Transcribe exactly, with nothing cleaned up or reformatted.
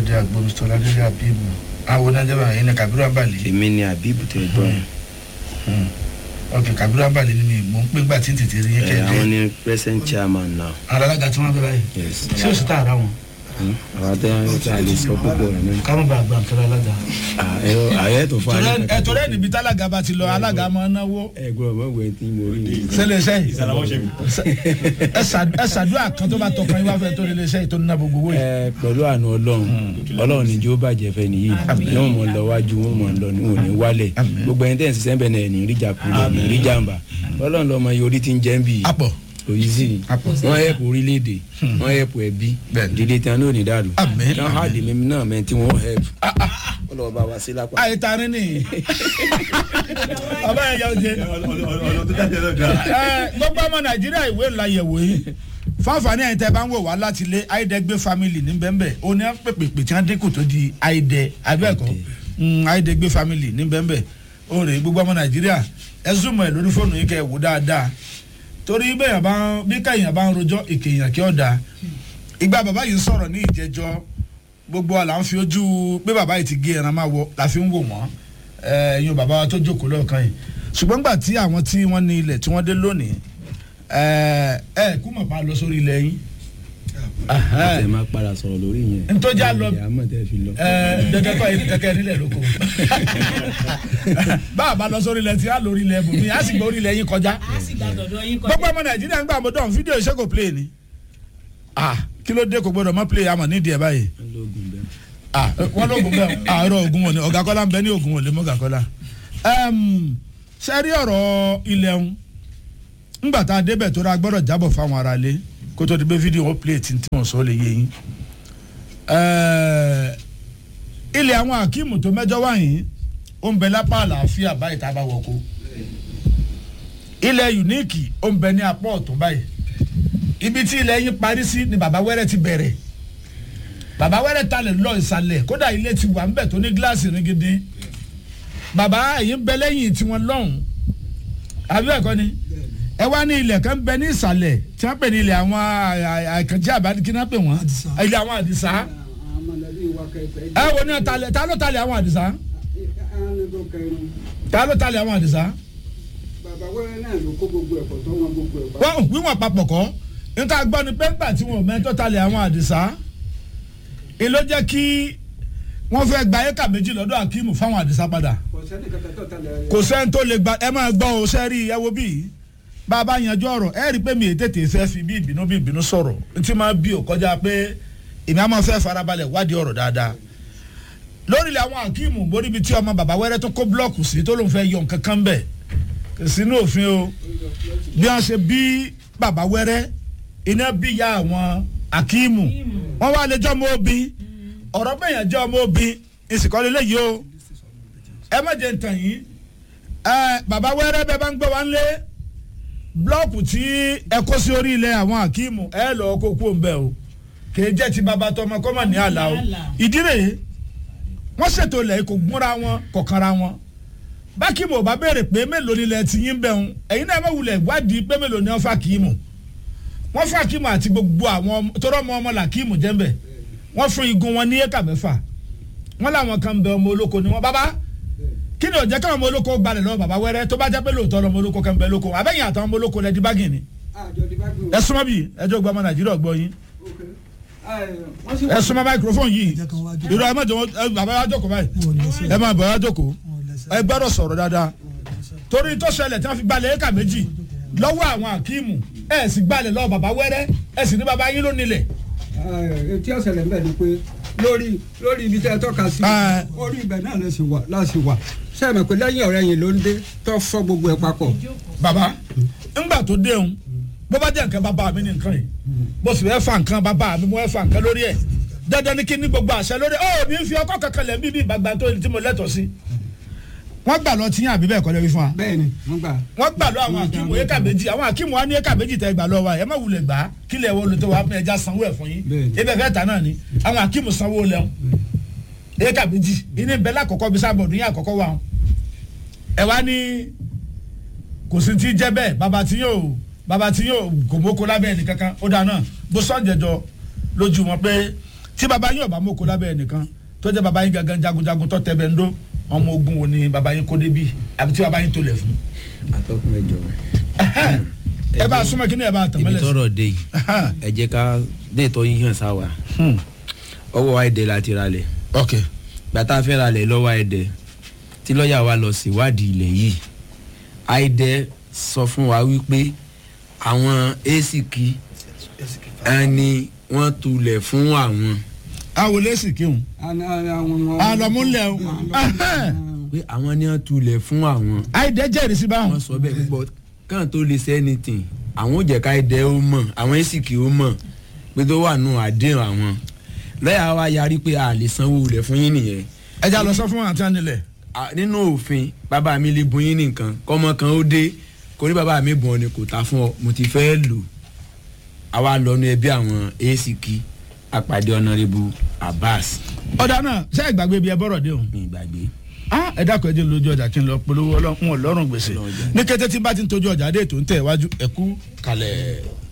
lóde àgbo Mr. Ọládélé Abibu àwọn onájọba yẹn ní Kabiru Ambali. èmi ni Abibu tẹ gbọ́. ok Kabiru Ambali ni mi mò ń pè gbà tí n tètè rí yẹn kẹ́kẹ́. àwọn ni present chairman now. alága tí wọ́n fẹ́ báyìí. yes. ṣé o sì tà ara wọn. àwọn tẹ ẹ lè sọ púpọ̀ rẹ náà. káwọn bá a gbà nǹkan alága. ààyè tó fún alẹ́ kẹ́kẹ́. ẹ̀tọ́ rẹ̀ níbi tálága bá ti lọ alága máa náwó. ẹ gbọ́dọ̀ mọ̀ wẹ̀ tí mo rí ni. sẹ́lẹ̀ sẹ́yìn. ẹ ṣàdúrà kan tó bá tọkàn yín wá fẹ́ tó lè sẹ́yìn tó ná gbogbo wẹ̀. ẹ pẹ̀lú àánú Ọlọ́run Ọlọ́run ní jó bàjẹ́ fẹ́ nìyí yóò mọ̀ lọ wájú wọn mọ̀ lọ ní òní wálẹ̀ gbogbo ẹni tẹ́ ń ṣiṣẹ́ bẹ̀ náà ní ìrìjà kulẹ̀ ní ìrìjà ń bà Ọlọ́run lọ́mọ yorí ti ń jẹ́ ń bì í. apọ̀ òyìí wọ́n ẹ̀pù orílẹ̀-èdè wọ́n ẹ̀pù ẹbí dídé tí wọ́n ní dàrú wọ́n há dì mímí náà mẹ́ tí wọ́n ẹ̀pù ọlọ́wọ́ bá wa sí lápá. àyè ta ni ni ọba yẹn yà ó jẹ. gbogbo ọmọ Nàìjíríà ìwé ńlá yẹ̀wò yìí fáfàní ẹ̀yin tẹ́ bá ń wò wá láti lé àìdẹ́gbé family ní bẹ́ẹ̀nbẹ́ẹ̀ ó ní pèpèpè tí wọ́n dínkù tó di àìdẹ́ abẹ́ẹ̀kọ́ àìdẹ́gbé family ní bẹ́ẹ̀nbẹ́ẹ̀ ó rè gbogbo ọmọ Nàìjíríà ẹ zoom ẹ lórí fóònù yìí kẹ́ ẹ wò dáadáa torí bẹ́ẹ̀ bá bí káyìn bá ń rojọ́ ìkèyàn kí ó dáa ìgbà bàbá yìí ń sọ̀rọ̀ ní ìjẹ́jọ́ gbogbo àlà ń fi ojú pé bàbá yìí ti gé ẹran máa wọ la fi ń wò wọ́n ẹ̀yin bàbá wa tó jókòó lọ́ọ̀kan yìí ṣùgbọ́n gbà tí àwọn tí wọ́n ní ilẹ̀ tí wọ́n dé lónìí ẹ ẹ kú mọ̀ pa lọ sórí ilẹ̀ yín. ẹ máa padà sọ̀rọ̀ lórí yẹn. ntọ́jà lọ ẹ dẹ́gẹ́ kọ́ yìí kẹ́kẹ́ nílẹ̀ lóko báà lọ sórí ilẹ̀ tí a lórí ilẹ̀ bùnmi a sì gbọ́ orí ilẹ̀ yín kọjá gbogbo ọmọ Nàìjíríà ń gbà mọ́ dán fídíò iṣẹ́ kò play ni kí ló dé kò gbọdọ̀ mọ́ play àmọ́ nídìí ẹ̀ báyìí wọ́n lóògùn bẹ́ẹ̀ àárọ̀ ògùn wọn ni ọ̀gá Kọ́lá ń bẹ ní ògùn wọn lè mọ́ ọ̀gá Kọ́lá sẹ́rí ọ̀rọ̀ ilẹ̀ ń ńgbà tá a débẹ̀ tó ra gbọ́dọ̀ jábọ̀ fáwọn ará ilé kó tó di pé fídíò wọn play tí wọ́n sọ lè yé yín ilẹ̀ àwọn Akíìmù tó mẹ́jọ wáyìn ó ń bẹ lápá àlàáfíà báyìí tá a bá wọ̀kó ilẹ̀ Unique ó ń bẹ ní apá ọ̀tún báyìí ibi tí ilẹ̀ yín parí sí ni bàbá wẹ́rẹ́ ti bẹ̀rẹ̀ bàbá wẹ́rẹ́ ta lè lọ ìsàlẹ̀ kódà ilé ti wà ńbẹ̀ tó ní gíláàsì ní gidi bàbá èyí ń bẹ lẹ́yìn tiwọn lọ́hùn àbí ẹ̀kọ́ ni ẹ wá ní ilẹ̀ kan bẹ ní ìsàlẹ̀ tí wọ́n pè ní ilẹ̀ àwọn àkànjẹ́ àbádí kí wọ́n pè wọ́n ilẹ̀ àwọn àdìsá ẹ wo ní ta ló talẹ̀ àwọn àdìsá ta ló talẹ̀ àwọn àdìsá. bàbá wẹ́rẹ́ náà ló kó gbogbo ẹ̀kọ́ tó wọn gbogbo ẹ̀kọ́. wọ́n wíwọ̀n papọ̀ kọ́ níta gbọ́ ni pẹ́ńpà tí wọn ò mẹ́tọ́ talẹ̀ àwọn àdìsá èló jẹ́ kí wọ́n fẹ́ gba éka méjì lọ́dọ̀ Akíìmù fáwọn àdìsá padà kò sẹ́ni tó lè gba ẹ máa gbọ́ o sẹ́rí ẹ wo bíi bàbá yanjú ọ̀rọ̀ ẹ rí i pé mi tètè fẹ́ fi bí ìbínú bí ìbínú sọ̀rọ̀ ntí máa bí ò kọjá pé èmi á máa fẹ́ farabalẹ̀ wádìí ọ̀rọ̀ dáadáa lórí ilẹ̀ àwọn Akíìmù borí ibi tí ọmọ bàbá wẹ́rẹ́ tó kó blọ́ọ̀kù sí tó lóun fẹ́ yọ nǹkan kan bẹ̀ kò sínú òfin o bí wọ́n ṣe bí bàbá wẹ́rẹ́ iná bí ya àwọn Akíìmù wọ́n wá lè jọ́ ọmọ obìn ọ̀rọ̀ bẹ́yàn jẹ́ ọmọ obìn ìsìnkọ́lé léyìí o ẹ má jẹ́ ntàn yín ẹ bàbá wẹ́rẹ́ bẹ́ẹ̀ bá ń gbọ́ wá ń lé blọọkù tí ẹ kó sí orí ilẹ̀ àwọn Akíìmù ẹ lọ kó kú òǹbẹ o kìí jẹ́ ti bàbá tọmọ kọ́mọ ní àlà o ìdí rèé wọ́n ṣètò ilẹ̀ kò gúnra wọn kò kanra wọn bákìmù ò bá béèrè pé mélòó nílẹ̀ ti yín bẹ̀ ń ẹ̀yin náà má wulẹ̀ wádìí pé mélòó ni wọ́n fà Akíìmù wọ́n fà Akíìmù àti gbogbo àwọn tọrọ ọmọ ọmọ làkíìmù jẹ́ńbẹ̀ wọ́n fún igun wọn ní éka mẹ́fà wọ́n làwọn kan bẹ ọmọ olóko ni wọ́n bàbá kí ni ò jẹ́ káwọn ọmọ olóko gbalẹ̀ lọ́wọ́ bàbá wẹ́rẹ́ tó bá jẹ́ pé lóòótọ́ lọ́mọ olóko kan bẹ lóko àbẹ́yìn àtàwọn ọmọ olóko lẹ́ẹ̀dí bágìn ni ẹ súnmọ́ bíi ẹjọ́ gba ọmọ Nàìjíríà gbọ́ yín ẹ súnmọ́ microphone yìí irú ẹ má jọ bàbá wa jókòó báyìí ẹ má bàbá wa jókòó ẹ gbọ́dọ̀ sọ̀rọ̀ dáadáa torí tó ṣẹlẹ̀ tí wọ́n fi gbalẹ̀ éka méjì lọ́wọ́ àwọn Akíìmù ẹ sì gbalẹ̀ lọ́wọ́ bàbá wẹ́rẹ́ ẹ sì ní bàbá yín ló nílẹ̀. etí ọ̀sẹ̀lẹ̀ ń bẹ̀ ni pé lórí lórí ibi tẹ́ ẹ tọ́ka sí orí ibẹ̀ náà lè sì wà láti wà sẹ́mi pé lẹ́yìn ọ̀rẹ́ yìí ló ń dé tó fọ́ gbogbo ẹ̀ papọ̀. bàbá ńgbà tó dé òun bó bá jẹ́ nǹkan bàbá mi ní nǹkan yìí bó sì fẹ́ fa nǹkan bàbá mi mo fẹ́ fa nǹkan lórí ẹ̀ dandan ni kí ní gbogbo àṣẹ lórí ẹ̀ ó ní fi ọkọ̀ kankan lẹ̀ bíbí ìgbàgbà tó tí mo lẹ́tọ̀ọ́ sí. wọ́n gbà lọ tí yín àbí bẹ́ẹ̀ kọ́ lẹ́rí fún wa. bẹ́ẹ̀ni wọ́n gbà. wọ́n gbà lọ àwọn Akíìmù éka méjì àwọn Akíìmù wa ní éka méjì tẹ́ gbà lọ wa ẹ má wulẹ̀ gbà kílẹ̀ wo lóto wa ẹja sanwó ẹ̀ fún yín ebè fẹ́ ta náà ni àwọn Akíìmù sanwó lẹ́hún éka méjì ìní bẹ́lá àkọ́kọ́ bí sábọ̀dù yín àkọ́kọ́ wa ẹ wá ní kò sí ti jẹ́ bẹ́ẹ̀ bàbá tí yóò bàbá tí yóò kò mókó lábẹ́ ẹnì kankan ó dáa náà bó sọ́njẹjọ lójú wọn pé tí baba yín ọba mọ́kò lábẹ́ ẹnìkan tó jẹ́ baba yín gangan jagunjagun tó tẹ́ bẹ́ẹ̀ ń dó ọmọ ogun wo ni baba yín kó débi àbí tí baba yín tó lẹ̀ fún. atọ́kùn ẹjọ ẹ bá súnmọ́ kí ni ẹ bá tàn mọ́lẹ̀ sí. ibi tọrọ dé yìí ẹ jẹ́ ká dé ìtọ́ yín hàn sáwà ọwọ́ àìdẹ láti ralẹ̀ ok gbàtà fẹ́ ralẹ̀ lọ́wọ́ àìdẹ tí lọ́ọ̀yà wa lọ síwádìí ilẹ̀ yìí àìdẹ sọ fún wa wípé àwọn èsìkì ẹni wọ́n tulẹ̀ fún àwọn. àwọn lẹ́sìn kíhun àlọ́múlẹ̀ o pé àwọn ni wọ́n tulẹ̀ fún àwọn. àìdẹ jẹ́rìí sí báwọn. wọ́n sọ bẹ́ẹ̀ púpọ̀ kàn tó lè ṣe anything àwọn ò jẹ́ ká àìdẹ ó mọ̀ àwọn èsìkì ó mọ̀ pé tó wà nù àdéhùn àwọn lọ́yà wa yarí pé a lè sanwó rẹ̀ fún yín nìyẹn. ẹ já lọ sọ fún àti ànilẹ̀. nínú òfin bàbá mi lè bùn yín nìkan kọ́mọ kan ó dé kò ní bàbá mi bùn ọ ni kò ta fún ọ mo ti fẹ́ lò àwa lọ nu ẹbí àwọn èsìkì àpàdé ọ̀nàrẹ́bù Abbas. ọ̀dà náà ṣé ẹ gbàgbé bí ẹ bọ́rọ̀ dé o. mi gbàgbé. ẹ dákun ẹ jẹ́ lójú ọjà kí n lọ polówó ọlọ́run gbèsè ní kété tí bá ti ń tọ́jú ọjà dé ètò ń tẹ̀ wájú ẹ̀kú kalẹ̀.